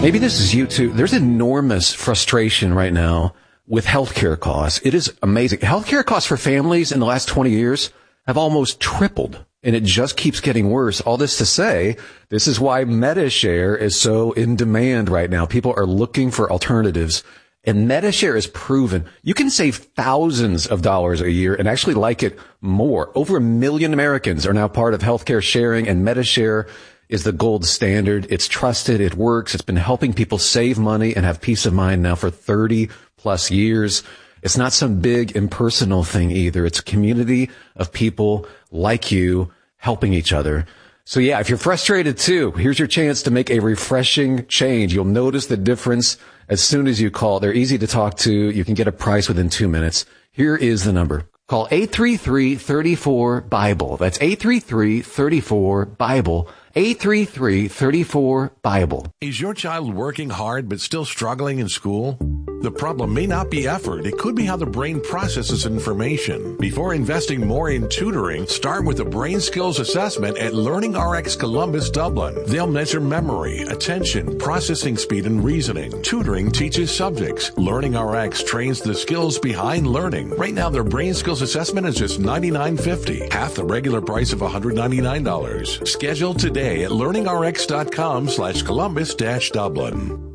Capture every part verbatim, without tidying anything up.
Maybe this is you too. There's enormous frustration right now with healthcare costs. It is amazing. Healthcare costs for families in the last twenty years have almost tripled, and it just keeps getting worse. All this to say, this is why MediShare is so in demand right now. People are looking for alternatives, and MediShare is proven. You can save thousands of dollars a year and actually like it more. Over a million Americans are now part of healthcare sharing, and MediShare is the gold standard. It's trusted. It works. It's been helping people save money and have peace of mind now for thirty plus years. It's not some big impersonal thing either. It's a community of people like you helping each other. So yeah, if you're frustrated too, here's your chance to make a refreshing change. You'll notice the difference as soon as you call. They're easy to talk to. You can get a price within two minutes. Here is the number. Call eight three three, three four, BIBLE. That's eight three three, three four, BIBLE. eight three three, three four, BIBLE. Is your child working hard but still struggling in school? The problem may not be effort. It could be how the brain processes information. Before investing more in tutoring, start with a brain skills assessment at LearningRx Columbus Dublin. They'll measure memory, attention, processing speed, and reasoning. Tutoring teaches subjects. LearningRx trains the skills behind learning. Right now, their brain skills assessment is just ninety-nine fifty, half the regular price of one hundred ninety-nine dollars. Schedule today at learningrx.com slash Columbus dash Dublin.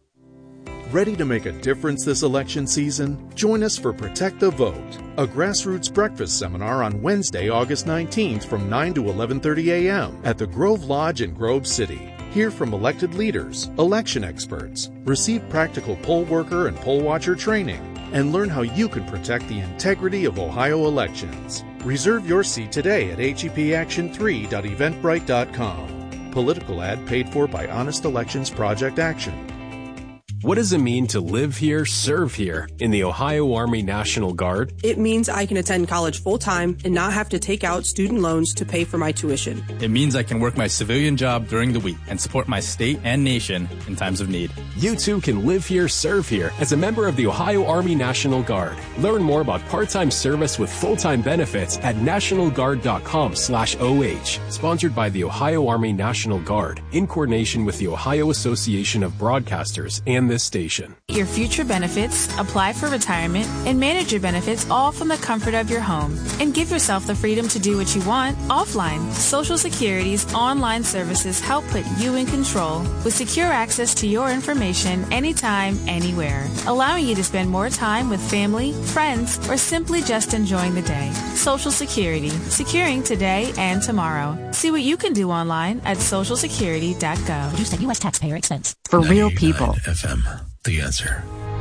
Ready to make a difference this election season? Join us for Protect the Vote, a grassroots breakfast seminar on Wednesday, August nineteenth from nine to eleven thirty a.m. at the Grove Lodge in Grove City. Hear from elected leaders, election experts, receive practical poll worker and poll watcher training, and learn how you can protect the integrity of Ohio elections. Reserve your seat today at H E P action three dot eventbrite dot com. Political ad paid for by Honest Elections Project Action. What does it mean to live here, serve here in the Ohio Army National Guard? It means I can attend college full-time and not have to take out student loans to pay for my tuition. It means I can work my civilian job during the week and support my state and nation in times of need. You too can live here, serve here as a member of the Ohio Army National Guard. Learn more about part-time service with full-time benefits at nationalguard.com slash OH. Sponsored by the Ohio Army National Guard in coordination with the Ohio Association of Broadcasters and this station. Your future benefits, apply for retirement, and manage your benefits all from the comfort of your home. And give yourself the freedom to do what you want offline. Social Security's online services help put you in control with secure access to your information anytime, anywhere, allowing you to spend more time with family, friends, or simply just enjoying the day. Social Security, securing today and tomorrow. See what you can do online at social security dot gov. Produced at U S taxpayer expense. For real people. F M, the answer.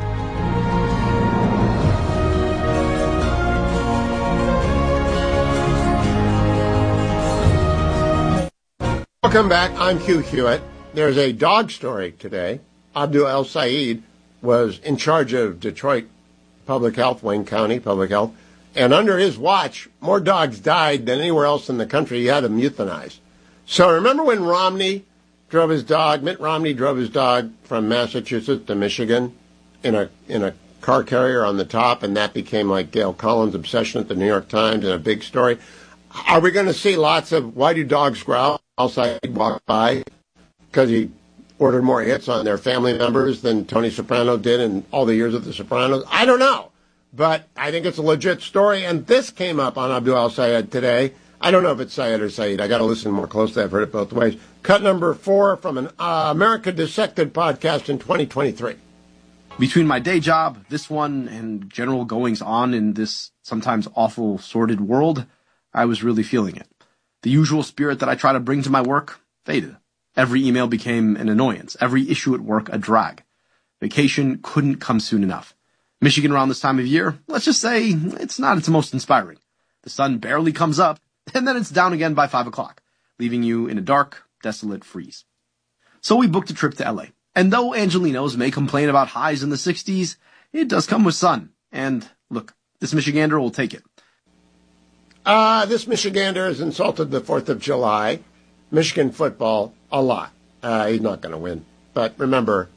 Welcome back. I'm Hugh Hewitt. There's a dog story today. Abdul El Sayed was in charge of Detroit Public Health, Wayne County Public Health, and under his watch, more dogs died than anywhere else in the country. He had them euthanized. So remember when Romney drove his dog, Mitt Romney drove his dog from Massachusetts to Michigan in a in a car carrier on the top, and that became like Gail Collins' obsession at the New York Times and a big story. Are we going to see lots of why do dogs growl outside walk by? Because he ordered more hits on their family members than Tony Soprano did in all the years of The Sopranos? I don't know. But I think it's a legit story, and this came up on Abdul El Sayed today. I don't know if it's Sayed or Said. I got to listen more closely. I've heard it both ways. Cut number four from an uh, America Dissected podcast in twenty twenty-three. Between my day job, this one, and general goings on in this sometimes awful, sordid world, I was really feeling it. The usual spirit that I try to bring to my work faded. Every email became an annoyance. Every issue at work a drag. Vacation couldn't come soon enough. Michigan around this time of year, let's just say it's not its most inspiring. The sun barely comes up, and then it's down again by five o'clock, leaving you in a dark, desolate freeze. So we booked a trip to L A. And though Angelinos may complain about highs in the sixties, it does come with sun. And look, this Michigander will take it. Uh, this Michigander has insulted the fourth of July, Michigan football, a lot. Uh, he's not going to win. But remember,